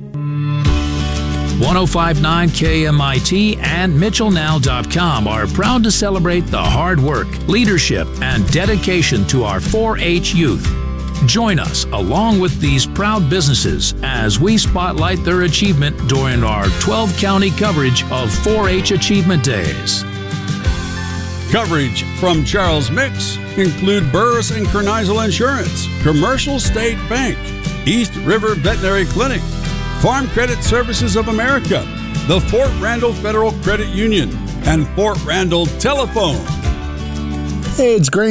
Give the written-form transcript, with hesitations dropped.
1059 KMIT and MitchellNow.com are proud to celebrate the hard work, leadership, and dedication to our 4-H youth. Join us along with these proud businesses as we spotlight their achievement during our 12-county coverage of 4-H Achievement Days. Coverage from Charles Mix include Burris and Kernizal Insurance, Commercial State Bank, East River Veterinary Clinic, Farm Credit Services of America, the Fort Randall Federal Credit Union, and Fort Randall Telephone. Hey, it's Grain